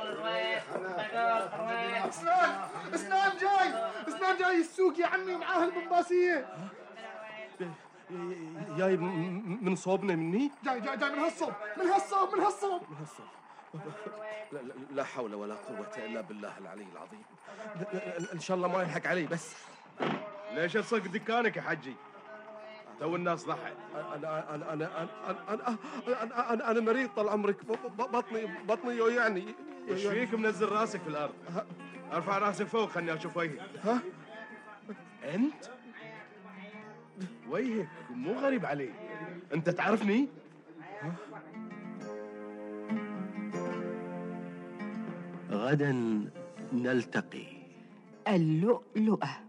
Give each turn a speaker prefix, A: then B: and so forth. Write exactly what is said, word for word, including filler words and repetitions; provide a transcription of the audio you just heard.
A: اسنان اسنان جاي اسنان جاي السوق يا عمي معاه البنباسية.
B: جاي من صوبنا مني؟
A: جاي جاي جاي من هالصوب من هالصوب من هالصوب
B: من هالصوب. لا, لا, لا حول ولا قوة إلا بالله العلي العظيم. إن شاء الله ما يلحق علي. بس
C: ليش تصق دكانك يا حجي؟ تو الناس ضحى.
B: أنا أنا أنا أنا أنا أنا أنا, أنا مريض طال عمرك. بطني بطني يوجعني.
C: وش فيك منزل راسك في الأرض؟ ارفع راسك فوق خلني أشوف وجهك.
B: ها؟
C: أنت؟ وجهك مو غريب علي. أنت تعرفني؟
B: ها؟
D: غدا نلتقي.
E: اللؤلؤة.